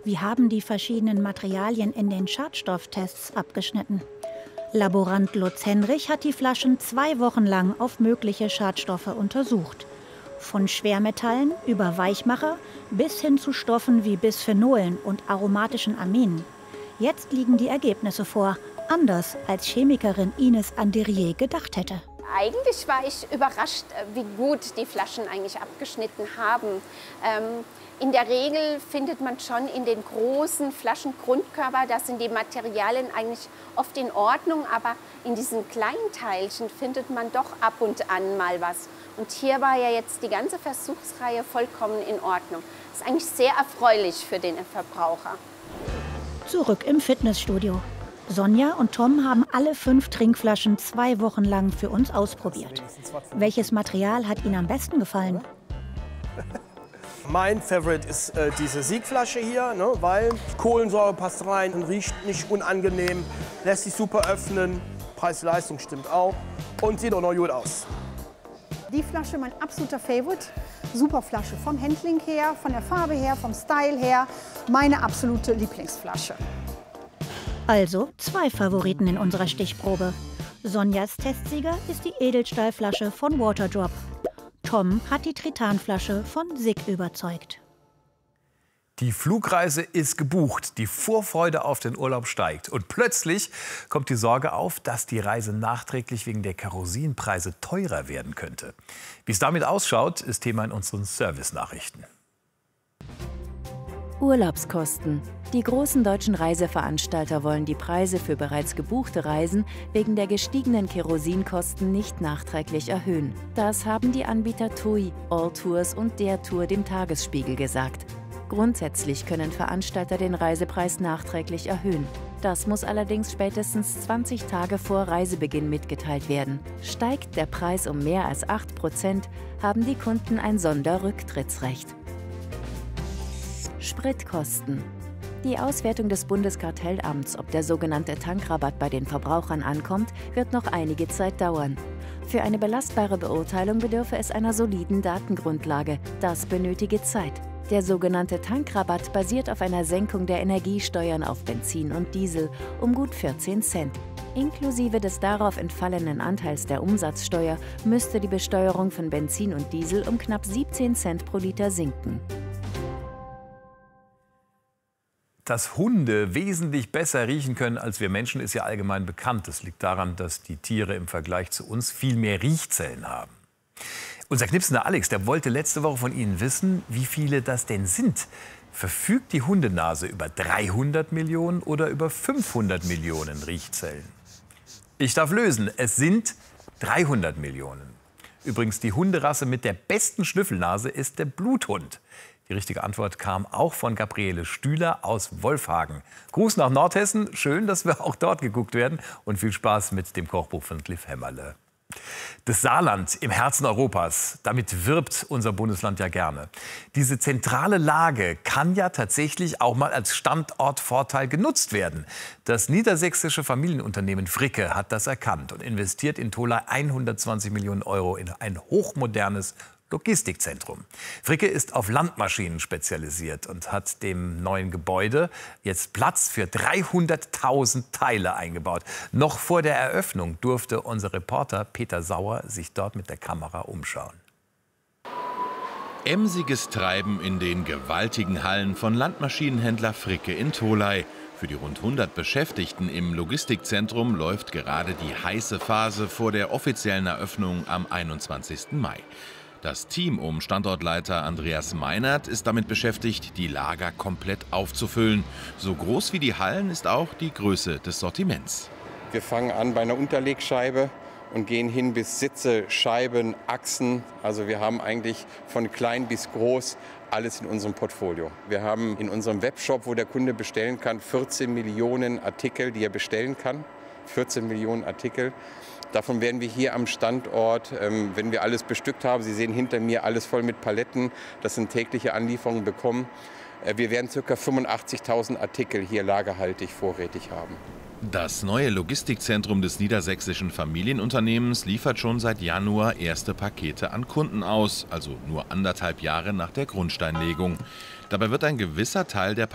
Wie haben die verschiedenen Materialien in den Schadstofftests abgeschnitten? Laborant Lutz Henrich hat die Flaschen 2 Wochen lang auf mögliche Schadstoffe untersucht. Von Schwermetallen über Weichmacher bis hin zu Stoffen wie Bisphenolen und aromatischen Aminen. Jetzt liegen die Ergebnisse vor, anders als Chemikerin Ines Andirier gedacht hätte. Eigentlich war ich überrascht, wie gut die Flaschen eigentlich abgeschnitten haben. In der Regel findet man schon in den großen Flaschengrundkörper, da sind die Materialien eigentlich oft in Ordnung, aber in diesen kleinen Teilchen findet man doch ab und an mal was. Und hier war ja jetzt die ganze Versuchsreihe vollkommen in Ordnung. Das ist eigentlich sehr erfreulich für den Verbraucher. Zurück im Fitnessstudio. Sonja und Tom haben alle 5 Trinkflaschen 2 Wochen lang für uns ausprobiert. Welches Material hat Ihnen am besten gefallen? Mein Favorite ist diese Siegflasche hier, ne, weil Kohlensäure passt rein und riecht nicht unangenehm, lässt sich super öffnen, Preis-Leistung stimmt auch und sieht auch noch gut aus. Die Flasche mein absoluter Favorite. Super Flasche, vom Handling her, von der Farbe her, vom Style her, meine absolute Lieblingsflasche. Also 2 Favoriten in unserer Stichprobe. Sonjas Testsieger ist die Edelstahlflasche von Waterdrop. Tom hat die Tritanflasche von SICK überzeugt. Die Flugreise ist gebucht, die Vorfreude auf den Urlaub steigt. Und plötzlich kommt die Sorge auf, dass die Reise nachträglich wegen der Kerosinpreise teurer werden könnte. Wie es damit ausschaut, ist Thema in unseren Service-Nachrichten. Urlaubskosten. Die großen deutschen Reiseveranstalter wollen die Preise für bereits gebuchte Reisen wegen der gestiegenen Kerosinkosten nicht nachträglich erhöhen. Das haben die Anbieter TUI, Alltours und der Tour dem Tagesspiegel gesagt. Grundsätzlich können Veranstalter den Reisepreis nachträglich erhöhen. Das muss allerdings spätestens 20 Tage vor Reisebeginn mitgeteilt werden. Steigt der Preis um mehr als 8%, haben die Kunden ein Sonderrücktrittsrecht. Spritkosten. Die Auswertung des Bundeskartellamts, ob der sogenannte Tankrabatt bei den Verbrauchern ankommt, wird noch einige Zeit dauern. Für eine belastbare Beurteilung bedürfe es einer soliden Datengrundlage. Das benötige Zeit. Der sogenannte Tankrabatt basiert auf einer Senkung der Energiesteuern auf Benzin und Diesel um gut 14 Cent. Inklusive des darauf entfallenen Anteils der Umsatzsteuer müsste die Besteuerung von Benzin und Diesel um knapp 17 Cent pro Liter sinken. Dass Hunde wesentlich besser riechen können als wir Menschen, ist ja allgemein bekannt. Das liegt daran, dass die Tiere im Vergleich zu uns viel mehr Riechzellen haben. Unser knipsender Alex, der wollte letzte Woche von Ihnen wissen, wie viele das denn sind. Verfügt die Hundenase über 300 Millionen oder über 500 Millionen Riechzellen? Ich darf lösen, es sind 300 Millionen. Übrigens, die Hunderasse mit der besten Schnüffelnase ist der Bluthund. Die richtige Antwort kam auch von Gabriele Stühler aus Wolfhagen. Gruß nach Nordhessen. Schön, dass wir auch dort geguckt werden. Und viel Spaß mit dem Kochbuch von Cliff Hämmerle. Das Saarland im Herzen Europas, damit wirbt unser Bundesland ja gerne. Diese zentrale Lage kann ja tatsächlich auch mal als Standortvorteil genutzt werden. Das niedersächsische Familienunternehmen Fricke hat das erkannt und investiert in Tholey 120 Millionen Euro in ein hochmodernes Logistikzentrum. Fricke ist auf Landmaschinen spezialisiert und hat dem neuen Gebäude jetzt Platz für 300.000 Teile eingebaut. Noch vor der Eröffnung durfte unser Reporter Peter Sauer sich dort mit der Kamera umschauen. Emsiges Treiben in den gewaltigen Hallen von Landmaschinenhändler Fricke in Tholey. Für die rund 100 Beschäftigten im Logistikzentrum läuft gerade die heiße Phase vor der offiziellen Eröffnung am 21. Mai. Das Team um Standortleiter Andreas Meinert ist damit beschäftigt, die Lager komplett aufzufüllen. So groß wie die Hallen ist auch die Größe des Sortiments. Wir fangen an bei einer Unterlegscheibe und gehen hin bis Sitze, Scheiben, Achsen. Also wir haben eigentlich von klein bis groß alles in unserem Portfolio. Wir haben in unserem Webshop, wo der Kunde bestellen kann, 14 Millionen Artikel, die er bestellen kann. 14 Millionen Artikel. Davon werden wir hier am Standort, wenn wir alles bestückt haben, Sie sehen hinter mir alles voll mit Paletten, das sind tägliche Anlieferungen bekommen. Wir werden ca. 85.000 Artikel hier lagerhaltig vorrätig haben. Das neue Logistikzentrum des niedersächsischen Familienunternehmens liefert schon seit Januar erste Pakete an Kunden aus, also nur 1,5 Jahre nach der Grundsteinlegung. Dabei wird ein gewisser Teil der